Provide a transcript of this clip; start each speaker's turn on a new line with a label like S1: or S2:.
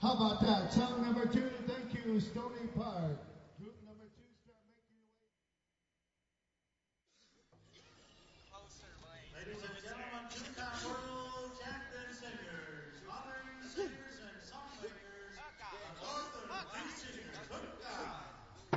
S1: How about that? Song number 2, thank you, Stony Park.